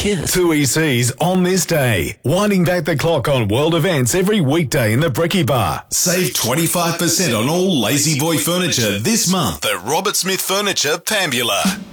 Kiss. 2ECs on this day. Winding back the clock on world events every weekday in the Bricky Bar. Save 25% on all Lazy Boy furniture this month at Robert Smith Furniture, Pambula.